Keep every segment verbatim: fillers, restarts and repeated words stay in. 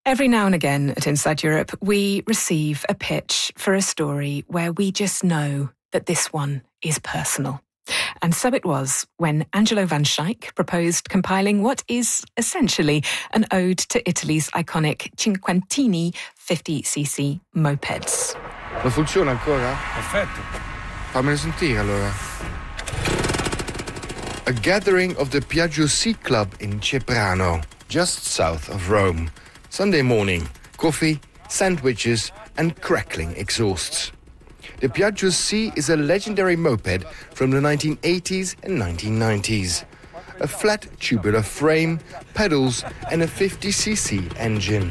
Every now and again at Inside Europe, we receive a pitch for a story where we just know that this one is personal. And so it was when Angelo van Schaik proposed compiling what is essentially an ode to Italy's iconic Cinquantini fifty c c mopeds. Ma funziona ancora? Perfetto. Fammelo sentire allora. A gathering of the Piaggio C Club in Ceprano, just south of Rome. Sunday morning, coffee, sandwiches and crackling exhausts. The Piaggio C is a legendary moped from the nineteen eighties and nineteen nineties. A flat tubular frame, pedals and a fifty c c engine.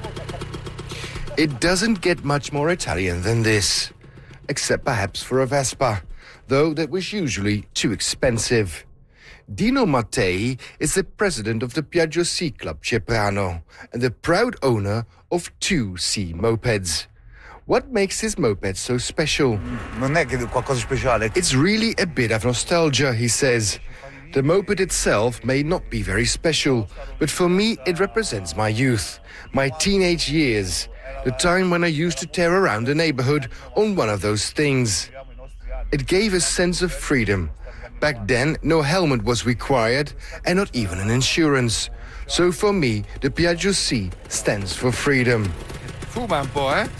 It doesn't get much more Italian than this, except perhaps for a Vespa, though that was usually too expensive. Dino Mattei is the president of the Piaggio C Club Ceprano and the proud owner of two C mopeds. What makes this moped so special? Non è che qualcosa speciale. It's really a bit of nostalgia, he says. The moped itself may not be very special, but for me it represents my youth, my teenage years, the time when I used to tear around the neighborhood on one of those things. It gave a sense of freedom. Back then, no helmet was required and not even an insurance. So for me, the Piaggio C stands for freedom. Fuma un po', eh?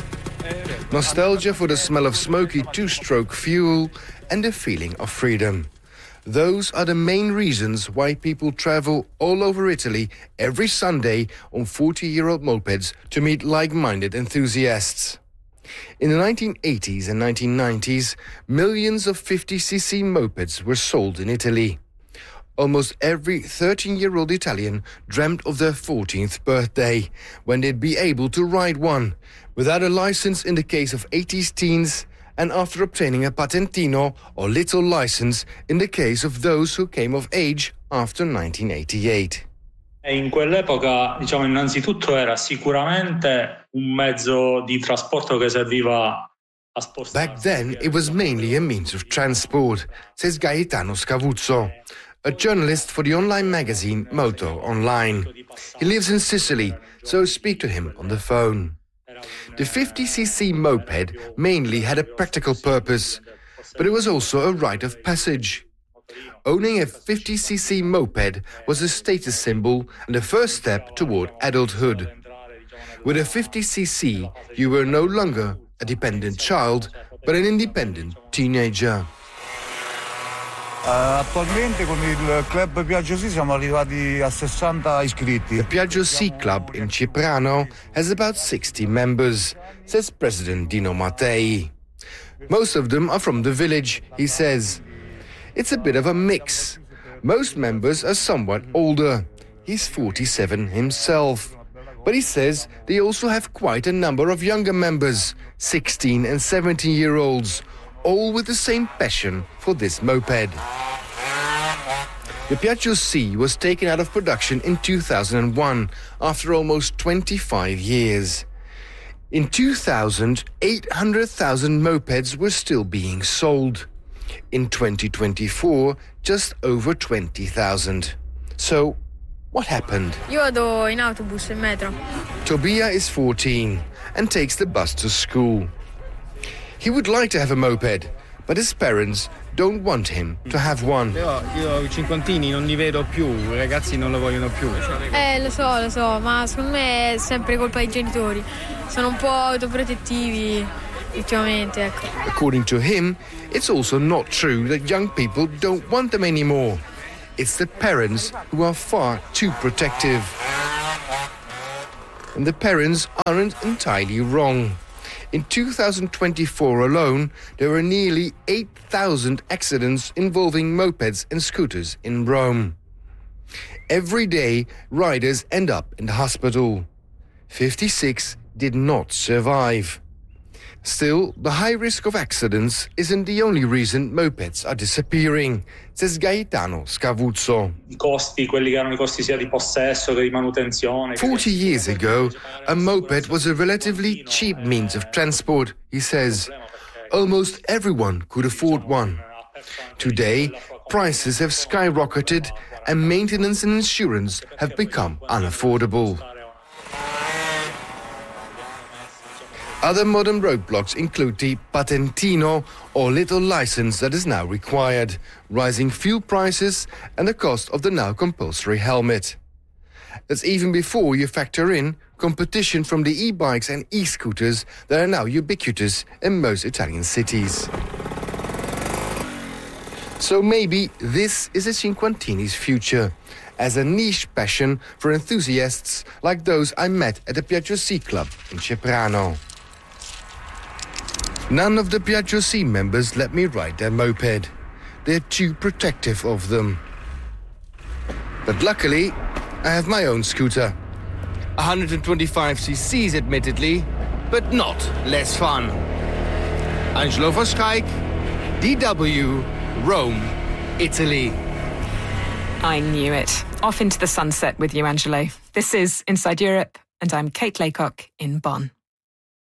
Nostalgia for the smell of smoky two-stroke fuel and the feeling of freedom. Those are the main reasons why people travel all over Italy every Sunday on forty-year-old mopeds to meet like-minded enthusiasts. In the nineteen eighties and nineteen nineties, millions of fifty c c mopeds were sold in Italy. Almost every thirteen-year-old Italian dreamt of their fourteenth birthday, when they'd be able to ride one, without a license in the case of eighties teens, and after obtaining a patentino or little license in the case of those who came of age after nineteen eighty-eight. In quell'epoca, diciamo, innanzitutto era sicuramente un mezzo di trasporto che serviva a spostare. Back then, it was mainly a means of transport, says Gaetano Scavuzzo, a journalist for the online magazine Moto Online. He lives in Sicily, so speak to him on the phone. The fifty c c moped mainly had a practical purpose, but it was also a rite of passage. Owning a fifty c c moped was a status symbol and the first step toward adulthood. With a fifty c c, you were no longer a dependent child, but an independent teenager. Uh, attualmente con il club Piaggio C siamo arrivati a sessanta iscritti. The Piaggio C Club in Ceprano has about sixty members, says President Dino Mattei. Most of them are from the village, he says. It's a bit of a mix. Most members are somewhat older. He's forty-seven himself. But he says they also have quite a number of younger members, sixteen and seventeen-year-olds, all with the same passion for this moped. The Piaggio C was taken out of production in two thousand one, after almost twenty-five years. In two thousand, eight hundred thousand mopeds were still being sold. In twenty twenty-four, just over twenty thousand. So, what happened? Io vado in autobus, in metro. Tobia is fourteen and takes the bus to school. He would like to have a moped, but his parents don't want him to have one. Però io i cinquantini non li vedo più, i ragazzi non lo vogliono più. Eh, lo so, lo so, ma secondo me è sempre colpa dei genitori. Sono un po' autoprotettivi ultimamente, ecco. According to him, it's also not true that young people don't want them anymore. It's the parents who are far too protective. And the parents aren't entirely wrong. In two thousand twenty-four alone, there were nearly eight thousand accidents involving mopeds and scooters in Rome. Every day, riders end up in the hospital. fifty-six did not survive. Still, the high risk of accidents isn't the only reason mopeds are disappearing, says Gaetano Scavuzzo. I costi, quelli che erano i costi sia di possesso che di manutenzione. Forty years ago, a moped was a relatively cheap means of transport, he says. Almost everyone could afford one. Today, prices have skyrocketed and maintenance and insurance have become unaffordable. Other modern roadblocks include the patentino, or little license that is now required, rising fuel prices and the cost of the now compulsory helmet. That's even before you factor in competition from the e-bikes and e-scooters that are now ubiquitous in most Italian cities. So maybe this is a Cinquantini's future, as a niche passion for enthusiasts like those I met at the Piaggio C Club in Ceprano. None of the Piaggio C members let me ride their moped. They're too protective of them. But luckily, I have my own scooter. one hundred twenty-five c c's admittedly, but not less fun. Angelo van Schaik, D W, Rome, Italy. I knew it. Off into the sunset with you, Angelo. This is Inside Europe, and I'm Kate Laycock in Bonn.